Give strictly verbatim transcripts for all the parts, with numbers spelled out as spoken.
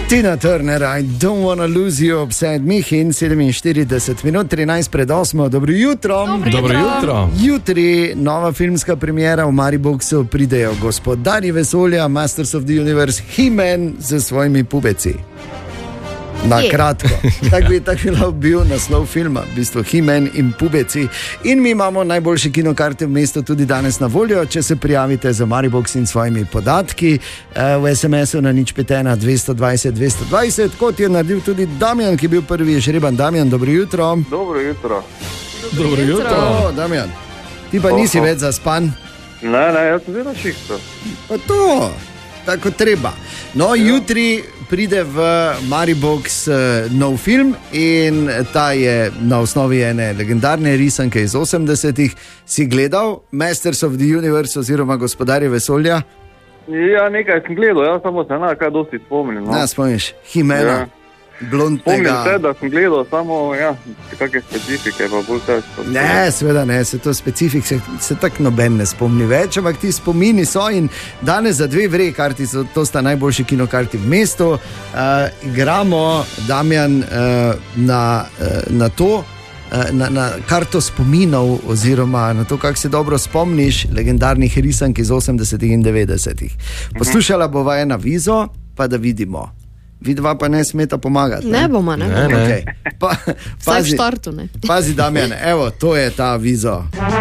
Tina Turner, I don't wanna lose you ob sedmih in sedeminštirideset minut, trinajst pred osmo. Dobro jutro. Dobro jutro. Jutri nova filmska premiera v Mariboku, pridejo Gospodarji vesolja, Masters of the Universe, He-Man z svojimi pubeci. Na kratko, tako bi tak bil naslov filma, v bistvu He-Man in pubeci. In mi imamo najboljše kinokarte v mestu tudi danes na voljo, če se prijavite za Maribox in svojimi podatki v es em esu na nič pet ena dvesto dvajset dvesto dvajset, kot je naredil tudi Damjan, ki je bil prvi žreban. Damjan, dobro jutro. Dobro jutro. Dobro jutro. O, Damjan, ti pa nisi več zaspan? Ne, ne, jaz sem vedno čisto. Pa to, tako treba. No, ja. Jutri pride v Maribox uh, nov film in ta je na osnovi ene legendarne risanke iz osemdesetih. Si gledal Masters of the Universe oziroma Gospodarje vesolja? Ja, nekaj sem gledal, jaz samo se ne, kaj dosti spomnim. No. Ne, spomniš, He-Mana, ja. Blondnega. Spomnim se, da sem gledal samo, ja, kakšne specifike, pa bolj težko. Ne, seveda ne, se to specifik, se, se tak noben ne spomni več, ampak ti spomini so in danes za dve vrej karti, so, to sta najboljši kinokarti v mestu. Uh, igramo, Damjan, uh, na, uh, na to, uh, na, na karto spominov oziroma na to, kako se dobro spomniš legendarnih risank iz osemdesetih in devetdesetih. Poslušala bova ena vizo, pa da vidimo. Vidva pa ne smeta pomagati. Ne, ne bomo, ne. ne, ne. Okay. Pa, Vsaj v štartu, ne. Pazi, Damjan, evo, to je ta vizo.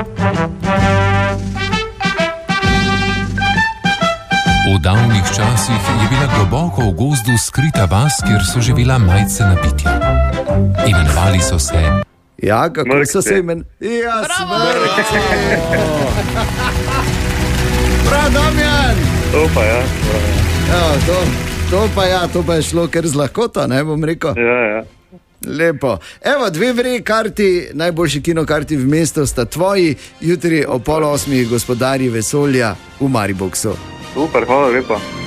V davnih časih je bila globoko v gozdu skrita vas, kjer so živela majcena bitja. Imenovali so se... Ja, kako Mrkce. so se imen... Ja, smrkce! Prav, Damjan! To pa ja. Evo, to... To pa, ja, to pa je šlo kar z lahkoto, ne bom rekel. Ja, ja. Lepo. Evo, dve vrej karti, najboljši kinokarti v mestu sta tvoji, jutri o pol osmih Gospodarji vesolja v Mariboku. Super, hvala lepa.